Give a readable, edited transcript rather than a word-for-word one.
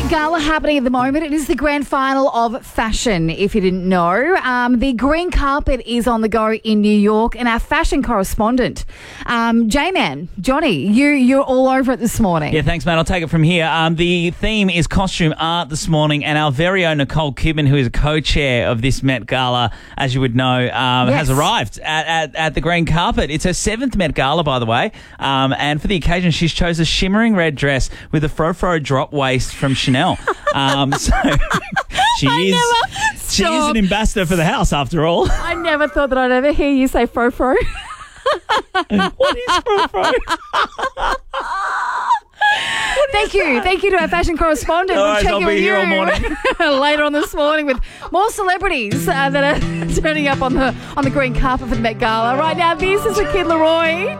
Gala happening at the moment. It is the grand final of fashion, if you didn't know. The green carpet is on the go in New York, and our fashion correspondent, J-Man, Johnny, you're all over it this morning. Yeah, thanks, man. I'll take it from here. The theme is costume art this morning, and our very own Nicole Kidman, who is a co-chair of this Met Gala, as you would know, has arrived at the green carpet. It's her 7th Met Gala, by the way, and for the occasion, she's chose a shimmering red dress with a fro-fro drop waist from Chanel. So she is an ambassador for the house, after all. I never thought that I'd ever hear you say fro-fro. What is fro-fro? Thank you to our fashion correspondent. All We'll right, check I'll in be with here you all morning. later on this morning with more celebrities that are turning up on the green carpet for the Met Gala. Right now, this is the Kid Laroi.